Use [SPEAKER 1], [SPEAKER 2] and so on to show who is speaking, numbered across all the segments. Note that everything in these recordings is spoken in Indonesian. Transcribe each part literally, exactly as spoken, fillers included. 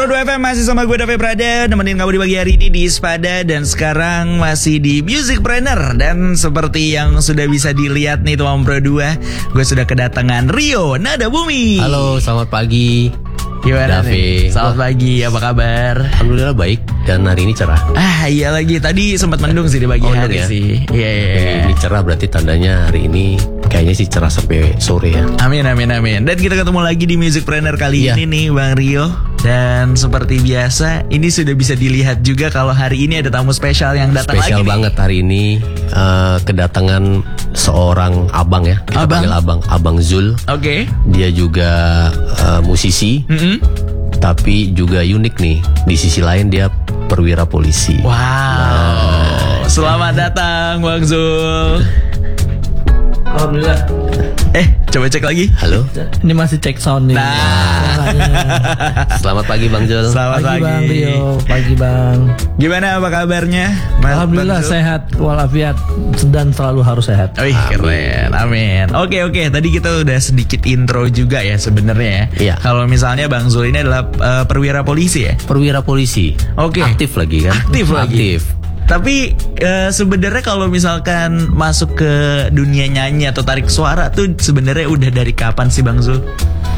[SPEAKER 1] seratus dua F M masih sama gue David Prada, nemenin kamu di pagi hari ini di Ispada. Dan sekarang masih di Musicpreneur. Dan seperti yang sudah bisa dilihat nih teman Pro dua, gue sudah kedatangan Rio Nada Bumi.
[SPEAKER 2] Halo, selamat pagi.
[SPEAKER 1] Gimana
[SPEAKER 2] David?
[SPEAKER 1] nih? Selamat pagi, apa kabar?
[SPEAKER 2] Alhamdulillah baik, dan hari ini cerah.
[SPEAKER 1] Ah iya lagi, tadi sempat mendung sih di pagi
[SPEAKER 2] Oh,
[SPEAKER 1] hari
[SPEAKER 2] ya?
[SPEAKER 1] sih. Iya iya
[SPEAKER 2] Ini, ini cerah berarti tandanya hari ini kayaknya sih cerah sampai sore ya.
[SPEAKER 1] Amin amin amin. Dan kita ketemu lagi di Musicpreneur kali
[SPEAKER 2] Iya.
[SPEAKER 1] ini nih Bang Rio. Dan seperti biasa, ini sudah bisa dilihat juga kalau hari ini ada tamu spesial yang datang
[SPEAKER 2] Spesial
[SPEAKER 1] lagi
[SPEAKER 2] banget
[SPEAKER 1] nih.
[SPEAKER 2] hari ini, uh, kedatangan seorang abang ya. Kita
[SPEAKER 1] Abang?
[SPEAKER 2] panggil abang, Abang Zul.
[SPEAKER 1] Oke.
[SPEAKER 2] Dia juga uh, musisi,
[SPEAKER 1] Mm-mm.
[SPEAKER 2] tapi juga unik nih. Di sisi lain dia perwira polisi.
[SPEAKER 1] Wow. Selamat datang Bang Zul.
[SPEAKER 3] Alhamdulillah.
[SPEAKER 1] Eh, coba cek lagi.
[SPEAKER 2] Halo,
[SPEAKER 3] Ini masih cek sound nih.
[SPEAKER 1] Nah.
[SPEAKER 2] selamat pagi Bang Zul.
[SPEAKER 1] Selamat
[SPEAKER 3] Pagi
[SPEAKER 1] pagi.
[SPEAKER 3] Bang Rio, pagi Bang.
[SPEAKER 1] Gimana apa kabarnya? Mas
[SPEAKER 3] Alhamdulillah
[SPEAKER 1] Bang Zul?
[SPEAKER 3] sehat walafiat dan selalu harus sehat.
[SPEAKER 1] Wih, keren. Amin. Oke, oke. Tadi kita udah sedikit intro juga ya sebenarnya ya.
[SPEAKER 2] Iya.
[SPEAKER 1] Kalau misalnya Bang Zul ini adalah uh, perwira polisi ya.
[SPEAKER 2] Perwira polisi.
[SPEAKER 1] Oke.
[SPEAKER 2] Aktif lagi kan?
[SPEAKER 1] Aktif lagi.
[SPEAKER 2] Aktif.
[SPEAKER 1] Tapi eh, sebenarnya kalau misalkan masuk ke dunia nyanyi atau tarik suara tuh sebenarnya udah dari kapan sih Bang Zul?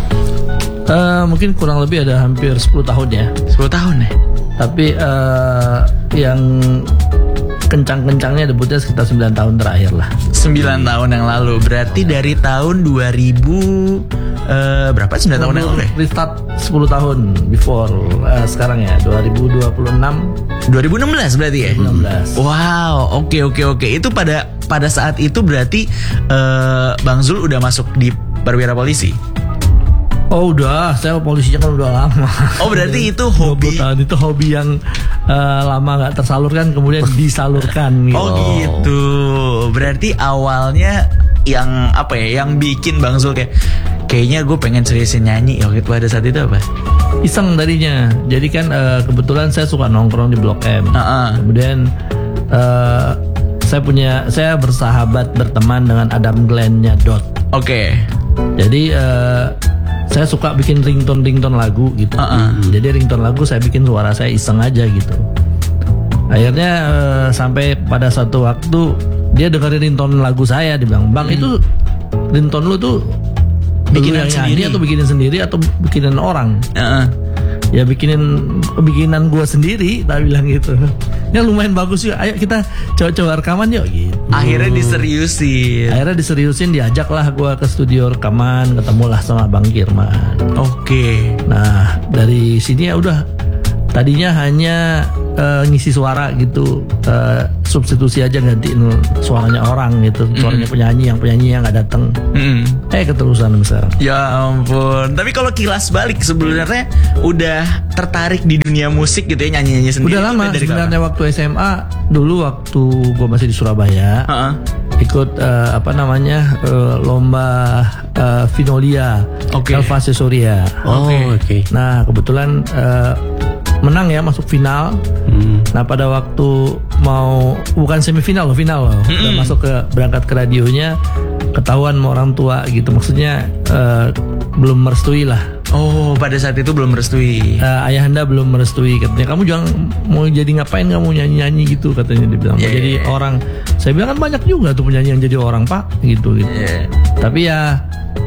[SPEAKER 3] Eh, mungkin kurang lebih ada hampir sepuluh tahun ya.
[SPEAKER 1] sepuluh tahun ya?
[SPEAKER 3] Tapi eh, yang kencang-kencangnya debutnya sekitar sembilan tahun terakhir lah.
[SPEAKER 1] sembilan tahun yang lalu. Berarti dari tahun dua ribu eh, berapa? sembilan tahun yang lalu ya?
[SPEAKER 3] Restart sepuluh tahun before eh, sekarang ya dua ribu dua puluh enam.
[SPEAKER 1] dua ribu enam belas berarti ya?
[SPEAKER 3] enam belas.
[SPEAKER 1] Wow, oke oke oke. Itu pada pada saat itu berarti eh, Bang Zul udah masuk di perwira polisi.
[SPEAKER 3] Oh udah, saya polisinya kan udah lama.
[SPEAKER 1] Oh berarti itu
[SPEAKER 3] dua puluh
[SPEAKER 1] hobi.
[SPEAKER 3] tahun itu hobi yang eh, lama nggak tersalurkan kemudian disalurkan gitu.
[SPEAKER 1] Oh gitu. Berarti awalnya yang apa ya? Yang bikin Bang Zul kayak kayaknya gue pengen seriusin nyanyi ya gitu pada saat itu apa?
[SPEAKER 3] Iseng tadinya. Jadi kan eh, kebetulan saya suka nongkrong di Blok M.
[SPEAKER 1] Uh-uh.
[SPEAKER 3] Kemudian eh, saya punya saya bersahabat berteman dengan Adam Glenn-nya Dot.
[SPEAKER 1] Oke.
[SPEAKER 3] Jadi eh, saya suka bikin ringtone-ringtone lagu gitu.
[SPEAKER 1] Uh-uh.
[SPEAKER 3] Jadi ringtone lagu saya bikin suara saya iseng aja gitu. Akhirnya eh, sampai pada satu waktu dia dengerin ringtone lagu saya, dia bilang, "Bang,
[SPEAKER 1] Hmm.
[SPEAKER 3] itu ringtone lu tuh
[SPEAKER 1] Bikinan
[SPEAKER 3] lu yang
[SPEAKER 1] sendiri?
[SPEAKER 3] nyanyi atau bikinin sendiri atau bikinin orang?"
[SPEAKER 1] Uh-uh.
[SPEAKER 3] Ya bikinin bikinan gue sendiri, tak bilang gitu. Ya lumayan bagus yuk, ayo kita coba-coba rekaman yuk gitu.
[SPEAKER 1] Akhirnya diseriusin.
[SPEAKER 3] Akhirnya diseriusin, diajaklah gue ke studio rekaman, ketemulah sama Bang Kirman.
[SPEAKER 1] Oke.
[SPEAKER 3] Nah dari sini ya udah, tadinya hanya eh, ngisi suara gitu, eh, substitusi aja gantiin suaranya orang gitu, suaranya penyanyi yang penyanyi yang nggak datang.
[SPEAKER 1] Mm.
[SPEAKER 3] Eh keterusan sekarang.
[SPEAKER 1] Ya ampun. Tapi kalau kilas balik sebenarnya udah tertarik di dunia musik gitu ya, nyanyi-nyanyi sendiri.
[SPEAKER 3] Udah
[SPEAKER 1] itu
[SPEAKER 3] lama
[SPEAKER 1] dari
[SPEAKER 3] sebenarnya,
[SPEAKER 1] kapan?
[SPEAKER 3] waktu S M A dulu, waktu gue masih di Surabaya.
[SPEAKER 1] Uh-uh.
[SPEAKER 3] Ikut eh, apa namanya eh, lomba eh, Vinolia,
[SPEAKER 1] Oke.
[SPEAKER 3] Elva Sesoria.
[SPEAKER 2] Oh, oke.
[SPEAKER 1] Oke.
[SPEAKER 3] Nah kebetulan eh, menang ya, masuk final.
[SPEAKER 2] Hmm.
[SPEAKER 3] Nah pada waktu mau, bukan semifinal loh, final loh, udah masuk ke, berangkat ke radionya, ketahuan sama orang tua gitu, maksudnya eh, belum merestui lah.
[SPEAKER 1] Oh, pada saat itu belum merestui.
[SPEAKER 3] Eh, ayahanda belum merestui, katanya kamu jangan mau jadi ngapain, kamu nyanyi-nyanyi gitu, katanya dia bilang. Mau
[SPEAKER 1] Yeah,
[SPEAKER 3] jadi
[SPEAKER 1] yeah.
[SPEAKER 3] orang. Saya bilang kan banyak juga tuh penyanyi yang jadi orang pak gitu gitu.
[SPEAKER 1] Iya.
[SPEAKER 3] Tapi ya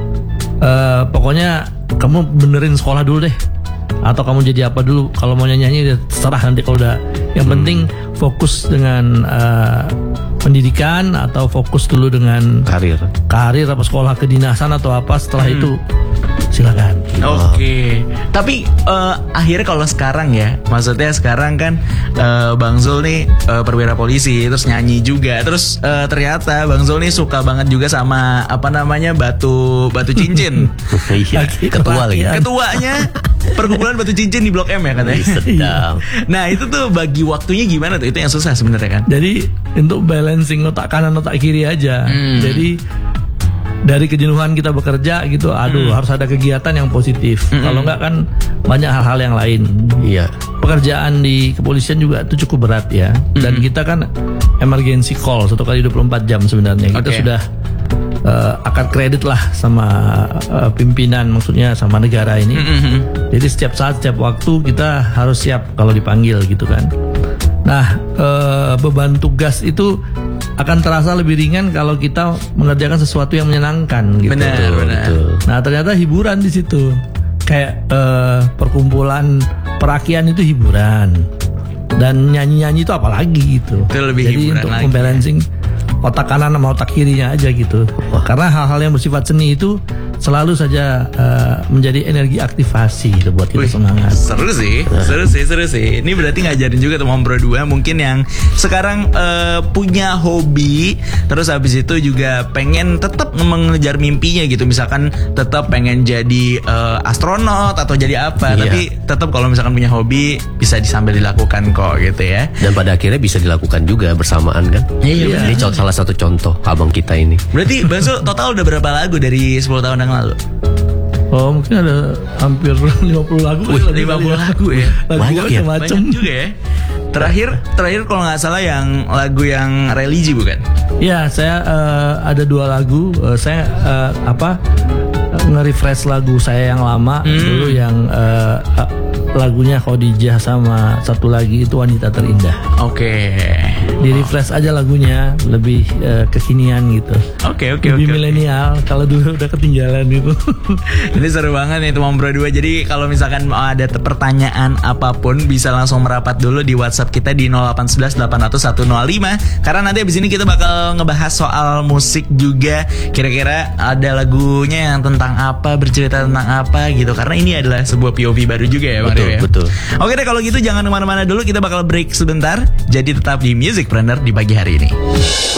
[SPEAKER 3] eh, pokoknya kamu benerin sekolah dulu deh, atau kamu jadi apa dulu. Kalau mau nyanyi-nyanyi udah terserah nanti kalau udah. Yang penting fokus dengan eh, pendidikan, atau fokus dulu dengan
[SPEAKER 2] Karir.
[SPEAKER 3] karir apa sekolah kedinasan atau apa, setelah itu silakan.
[SPEAKER 1] Oke. Tapi eh, akhirnya kalau sekarang ya, maksudnya sekarang kan eh, Bang Zul nih eh, perwira polisi, terus nyanyi juga, terus eh, ternyata Bang Zul nih suka banget juga sama apa namanya batu batu cincin.
[SPEAKER 2] Iya, ketua lagi.
[SPEAKER 3] Laki-laki.
[SPEAKER 1] Ketuanya perkumpulan batu cincin di Blok M ya katanya.
[SPEAKER 2] Sedap.
[SPEAKER 1] Nah itu tuh bagi waktunya gimana tuh? Itu yang susah sebenarnya kan.
[SPEAKER 3] Jadi untuk balancing otak kanan otak kiri aja.
[SPEAKER 1] Hmm.
[SPEAKER 3] Jadi dari kejenuhan kita bekerja gitu, aduh
[SPEAKER 1] Hmm.
[SPEAKER 3] harus ada kegiatan yang positif. Kalau enggak kan banyak hal-hal yang lain.
[SPEAKER 2] Iya.
[SPEAKER 3] Pekerjaan di kepolisian juga itu cukup berat ya. Dan kita kan emergency call satu kali dua puluh empat jam sebenarnya. Kita
[SPEAKER 1] Oke.
[SPEAKER 3] sudah uh, akad kredit lah sama uh, pimpinan, maksudnya sama negara ini.
[SPEAKER 1] Mm-hmm.
[SPEAKER 3] Jadi setiap saat, setiap waktu kita harus siap kalau dipanggil gitu kan. Nah, uh, beban tugas itu akan terasa lebih ringan kalau kita mengerjakan sesuatu yang menyenangkan gitu.
[SPEAKER 1] Benar,
[SPEAKER 2] Betul,
[SPEAKER 1] benar.
[SPEAKER 2] betul.
[SPEAKER 3] Nah, ternyata hiburan di situ. Kayak uh, perkumpulan perakian itu hiburan. Dan nyanyi-nyanyi itu apalagi gitu.
[SPEAKER 1] Itu lebih
[SPEAKER 3] Jadi
[SPEAKER 1] hiburan
[SPEAKER 3] untuk
[SPEAKER 1] lagi.
[SPEAKER 3] membalancing otak kanan sama otak kirinya aja gitu. Karena hal-hal yang bersifat seni itu selalu saja uh, menjadi energi aktivasi gitu buat kita
[SPEAKER 1] Wih,
[SPEAKER 3] semangat.
[SPEAKER 1] seru sih, seru sih, seru sih. Ini berarti ngajarin juga teman Pro dua mungkin yang sekarang eh, punya hobi, terus habis itu juga pengen tetap mengejar mimpinya gitu. Misalkan tetap pengen jadi eh, astronot atau jadi apa,
[SPEAKER 2] Iya.
[SPEAKER 1] tapi tetap kalau misalkan punya hobi bisa disambil dilakukan kok gitu ya.
[SPEAKER 2] Dan pada akhirnya bisa dilakukan juga bersamaan kan.
[SPEAKER 1] Iya,
[SPEAKER 2] Ini contoh, salah satu contoh abang kita ini.
[SPEAKER 1] Berarti Bang Zul total udah berapa lagu dari sepuluh tahun yang lalu?
[SPEAKER 3] Oh, mungkin ada hampir lima puluh lagu.
[SPEAKER 1] Wih,
[SPEAKER 3] kali
[SPEAKER 1] lima
[SPEAKER 3] kali
[SPEAKER 1] puluh lagu ya.
[SPEAKER 3] Lagu
[SPEAKER 2] Banyak ya?
[SPEAKER 3] macam-macam.
[SPEAKER 1] Banyak juga ya. Terakhir, terakhir kalau nggak salah yang lagu yang religi bukan?
[SPEAKER 3] Ya, saya eh, ada dua lagu. Eh, saya eh, apa eh, nge-refresh lagu saya yang lama
[SPEAKER 1] Hmm.
[SPEAKER 3] dulu yang eh, eh, lagunya Khadijah sama satu lagi itu Wanita Terindah.
[SPEAKER 1] Oke.
[SPEAKER 3] Di refresh aja lagunya lebih eh, kekinian gitu.
[SPEAKER 1] Oke, oke,
[SPEAKER 3] Lebih
[SPEAKER 1] oke.
[SPEAKER 3] milenial. Kalau dulu udah ketinggalan gitu.
[SPEAKER 1] Ini seru banget nih teman Bro dua. Jadi kalau misalkan mau ada te- pertanyaan apapun bisa langsung merapat dulu di WhatsApp kita di nol delapan satu satu delapan nol nol satu nol lima. Karena nanti abis ini kita bakal ngebahas soal musik juga. Kira-kira ada lagunya yang tentang apa, bercerita tentang apa gitu. Karena ini adalah sebuah P O V baru juga ya Bang
[SPEAKER 2] Betul,
[SPEAKER 1] Dew ya?
[SPEAKER 2] betul.
[SPEAKER 1] Oke deh kalau gitu jangan kemana-mana dulu. Kita bakal break sebentar. Jadi tetap di Musicpreneur di pagi hari ini.